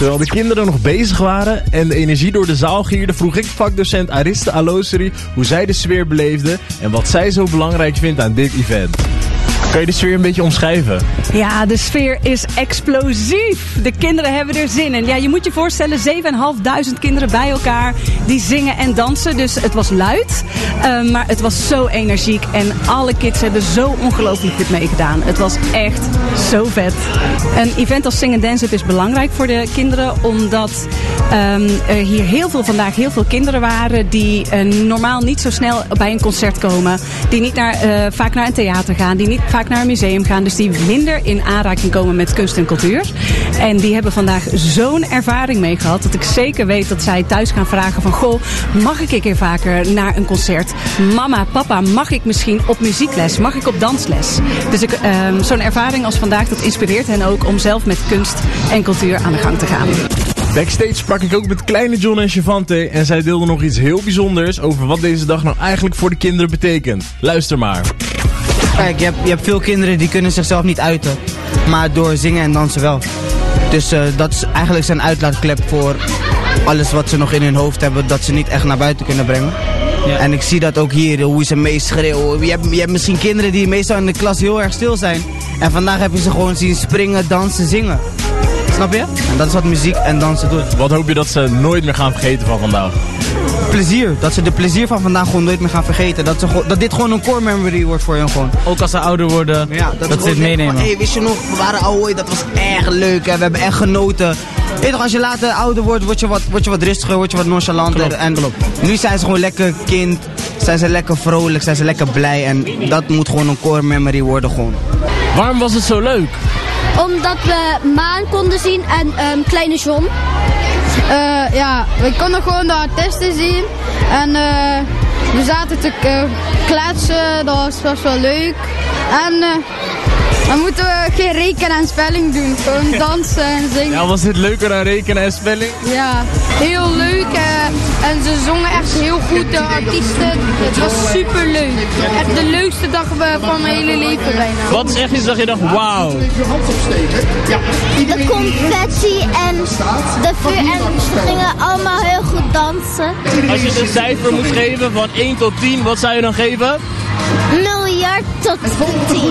Terwijl de kinderen nog bezig waren en de energie door de zaal gierde, vroeg ik vakdocent Ariste Aloseri hoe zij de sfeer beleefde en wat zij zo belangrijk vindt aan dit event. Kan je de sfeer een beetje omschrijven? Ja, de sfeer is explosief. De kinderen hebben er zin in. Ja, je moet je voorstellen, 7.500 kinderen bij elkaar die zingen en dansen. Dus het was luid, maar het was zo energiek. En alle kids hebben zo ongelooflijk goed meegedaan. Het was echt zo vet. Een event als Sing and Dance Up is belangrijk voor de kinderen, omdat er hier vandaag heel veel kinderen waren die normaal niet zo snel bij een concert komen. Die niet vaak naar een theater gaan, die niet vaak naar een museum gaan. Dus die minder in aanraking komen met kunst en cultuur. En die hebben vandaag zo'n ervaring mee gehad, dat ik zeker weet dat zij thuis gaan vragen van, goh, mag ik een keer vaker naar een concert? Mama, papa, mag ik misschien op muziekles? Mag ik op dansles? Dus zo'n ervaring als vandaag, dat inspireert hen ook om zelf met kunst en cultuur aan de gang te gaan. Backstage sprak ik ook met kleine John en Shavante en zij deelden nog iets heel bijzonders over wat deze dag nou eigenlijk voor de kinderen betekent. Luister maar. Kijk, je hebt veel kinderen die kunnen zichzelf niet uiten, maar door zingen en dansen wel. Dus dat is eigenlijk zijn uitlaatklep voor alles wat ze nog in hun hoofd hebben, dat ze niet echt naar buiten kunnen brengen. Ja. En ik zie dat ook hier, hoe ze mee schreeuwen. Je hebt misschien kinderen die meestal in de klas heel erg stil zijn. En vandaag heb je ze gewoon zien springen, dansen, zingen. Snap je? En dat is wat muziek en dansen doet. Wat hoop je dat ze nooit meer gaan vergeten van vandaag? Plezier. Dat ze de plezier van vandaag gewoon nooit meer gaan vergeten. Dat dit gewoon een core memory wordt voor hen gewoon. Ook als ze ouder worden, ja, dat ze het meenemen. Hé, wist je nog, we waren ouder, dat was echt leuk en we hebben echt genoten. Weet je toch, als je later ouder wordt, word je wat rustiger, word je wat nonchalanter. Klopt. Nu zijn ze gewoon lekker kind, zijn ze lekker vrolijk, zijn ze lekker blij. En dat moet gewoon een core memory worden gewoon. Waarom was het zo leuk? Omdat we Maan konden zien en Kleine John. We konden gewoon de artiesten zien. En we zaten te kletsen, dat was wel leuk. En dan moeten we geen rekenen en spelling doen, gewoon dansen en zingen. Ja, was dit leuker dan rekenen en spelling? Ja, heel leuk. En ze zongen echt heel goed, de artiesten. Het was super leuk. Echt de leukste dag van mijn hele leven bijna. Wat is echt iets dat je dacht, wauw? De confetti en de vuur en ze gingen allemaal heel goed dansen. Als je een cijfer moet geven van 1 tot 10, wat zou je dan geven? Miljard tot 10.